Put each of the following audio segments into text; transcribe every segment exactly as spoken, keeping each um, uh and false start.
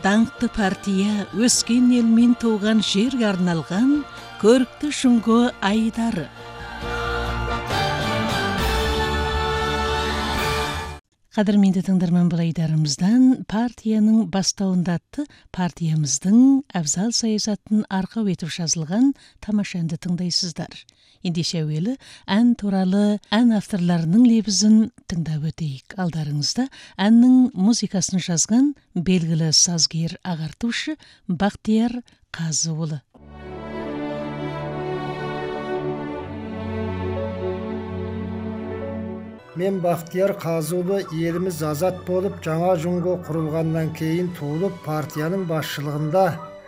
Даңқты партия өскен ел мен туған жерге арналған көрікті шүңгі айдары. Қадірменді тыңдарман, бұл айдарымыздан партияның бастауында атты партиямыздың абзал саясатын арқау етіп жазылған тамаша әнді тыңдайсыздар. Ендеше әуелі ән туралы ән авторларының лебізін тыңдап өтейік. Алдарыңызда әннің музыкасын жазған белгілі сазгер ағартушы Бақтияр Қазыұлы. Мен Бақтияр Қазыұлы, еліміз азат болып, жаңа жүңгі құрылғаннан кейін туылып, партияның басшылығында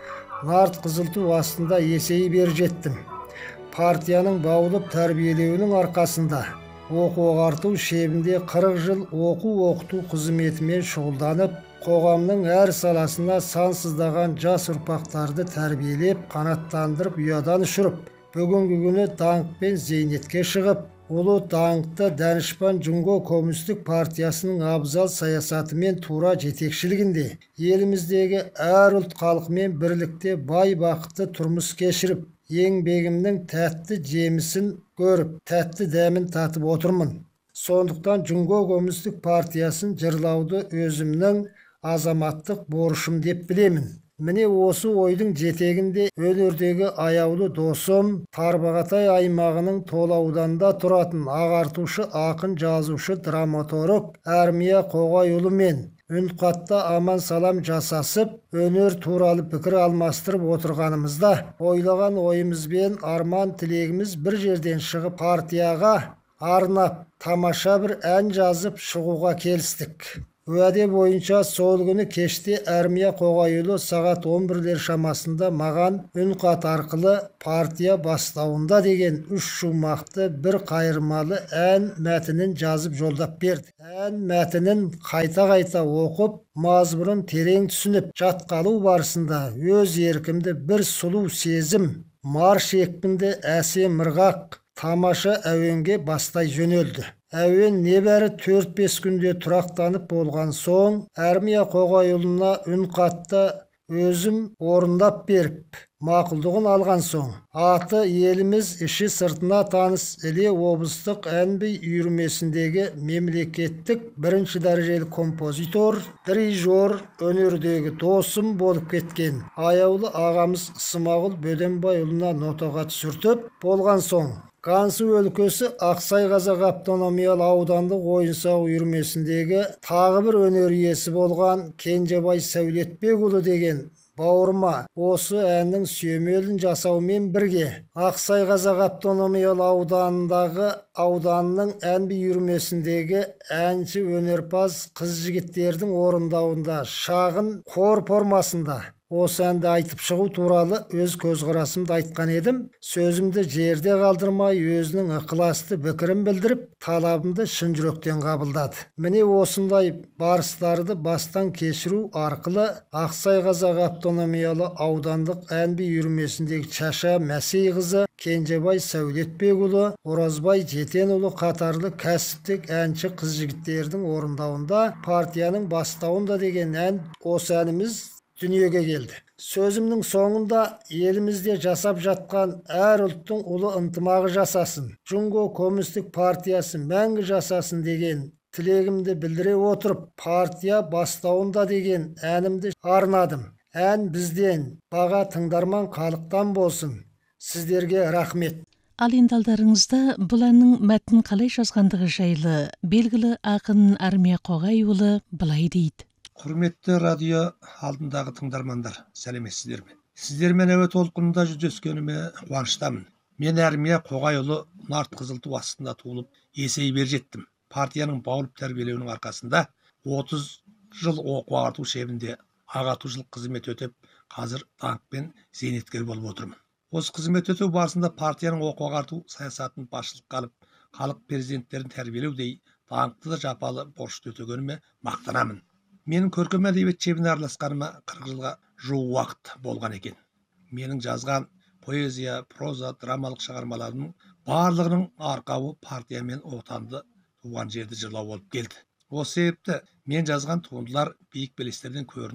нарт қызыл ту астында есейіп бер жеттім. Партияның баулып тәрбиелеуінің арқасында оқу-ағарту шебінде қырық жыл оқу-оқыту қызметімен шұғылданып, қоғамның әр саласына сансыздаған жас ұрпақтарды тәрбиелеп, қанаттандырып, ұядан ұшырып, бүгінгі күні даңқ пен зейнетке шығып, ұлы даңқты Данышпан Жүңго Коммунистік партиясының абзал саясатымен тура жетекшілігінде еліміздегі әр ұлт халқымен бірлікте бай бақытты тұрмыс кешіріп, еңбегімнің тәтті жемісін көріп, тәтті дәмін татып отырмын. Сондықтан Жүңго Коммунистік партиясын жырлауды өзімнің азаматтық борышым деп білемін. Міне осы ойдың жетегінде өнердегі аяулы досым, Тарбағатай аймағының Тола ауданында тұратын ағартушы, ақын, жазушы, драматург Әрмия Қоғайұлымен үнқатта аман салам жасасып, өнер туралы пікір алмастырып отырғанымызда, ойлаған ойымызбен арман тілегіміз бір жерден шығып, партияға арнап тамаша бір ән жазып шығуға келістік. Уәде бойынша сол күні кеште Әрмия Қоғайұлы сағат он бірлер шамасында маған үнқат арқылы партия бастауында деген үш шумақты бір қайырмалы ән мәтінін жазып жолдап берді. Ән мәтінін қайта-қайта оқып, мазмұнын терең түсініп, жатқалу барысында өз еркімді бір сұлу сезім, марш екпінді әсем ырғақ, тамаша әуенге бастай жөнелді. Әуен небәрі төрт бес күнде тұрақтанып болған соң, Әрмия Қоғайұлына үнқатта өзім орындап беріп, мақұлдығын алған соң, аты еліміз іші сыртына таныс Іле облыстық ән-би үйірмесіндегі мемлекеттік бірінші дәрежелі композитор, дирижер, өнердегі досым болып кеткен аяулы ағамыз Смағұл Бөденбайұлына нотаға түсіртіп болған соң, Қансы өлкесі Ақсай Қазақ автономиялы аудандық ойын-сауық үйірмесіндегі тағы бір өнер иесі болған Кенжебай Сәулетбекұлы деген бауырыма осы әннің сүйемелін жасаумен бірге Ақсай Қазақ автономиялы ауданындағы ауданның ән-би үйірмесіндегі әнші өнерпаз қыз-жігіттердің орындауында шағын хор формасында осы әнді айтып шығу туралы өз көзқарасымды айтқан едім. Сөзімді жерде қалдырмай, өзінің ықыласты пікірін білдіріп, талабымды шын жүректен қабылдады. Міне осындай барыстарды бастан кешіру арқылы Ақсай Қазақ автономиялы аудандық ән-би үйірмесіндегі Чаша Мәсей қызы, Кенжебай Сәулетбекұлы, Оразбай Жетенұлы қатарлы кәсіптік әнші қыз-жігіттердің орындауында партияның бастауында деген ән, осы әніміз дүниеге келді. Сөзімнің соңында елімізде жасап жатқан әр ұлттың ұлы ынтымағы жасасын, Жүңго Коммунистік партиясы мәңгі жасасын деген тілегімді білдіре отырып, партия бастауында деген әнімді арнадым. Ән бізден, баға тыңдарман халықтан болсын. Сіздерге рахмет. Ал енді алдарыңызда бұл әннің мәтінін қалай жазғандығы жайлы белгілі ақын Әрмия Қоғайұлы былай дейді. Құрметті радио алдындағы тыңдармандар, сәлеметсіздер ме? Сіздермен әуе толқынында жүздескеніме қуаныштамын. Мен Әрмия Қоғайұлы нарт қызыл ту астында туылып, есейіп бер жеттім. Партияның баулып тәрбиелеуінің арқасында отыз жыл оқу-ағарту шебінде ағартушылық қызмет өтеп, қазір даңқ пен зейнеткер болып отырмын. Осы қызмет өту барысында партияның оқу-ағарту саясатын басшылыққа алып, халық перзенттерін тәрбиелеудей даңқты да жапалы борышты өтегеніме мақтанамын. Менің көркем әдебиет шебіне араласқаныма қырық жылға жуық уақыт болған екен. Менің жазған поэзия, проза, драмалық шығармаларымның барлығының арқауы партия мен отанды, туған жерді жырлау болып келді. Осы себепті мен жазған туындылар биік белестерден көрініп,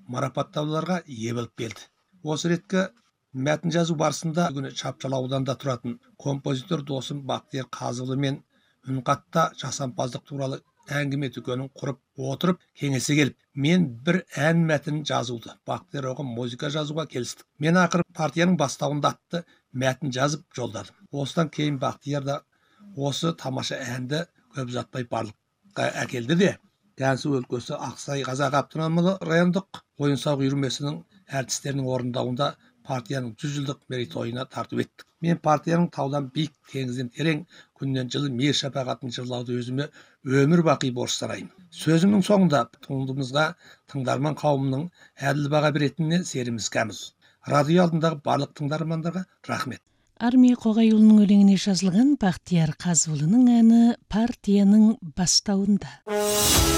марапаттауларға ие болып келді. Осы ретке мәтін жазу барысында күні Шапшал ауданында тұратын композитор досым Бақтияр Қазылы мен үнқатта жасампаздық туралы әңгіме дүкенін құрып отырып кеңесе келіп, мен бір ән мәтінін жазуды, Бақтияр оған музыка жазуға келістік. Мен ақыры партияның бастауында атты мәтін жазып жолдадым. Осыдан кейін Бақтияр да осы тамаша әнді көп ұзатпай барлыққа әкелді де, Кәнсу өлкесі Ақсай Қазақ автономиялы райондық ойын-сауық үйірмесінің әртістерінің орындауында партияның жүз жылдық мерейтойына тарту еттік. Мен партияның таудан биік, теңізден терең, күннен жылы мейір шапағатын жырлауды өзіме өмір бақи борыш санаймын. Сөзімнің соңында туындымызға тыңдарман қауымның әділ баға беретініне сеніміміз кәміл. Радио алдындағы барлық тыңдармандарға рахмет. Армия Қоғайұлының өлеңіне жазылған Бақтияр Қазылының әні партияның бастауында.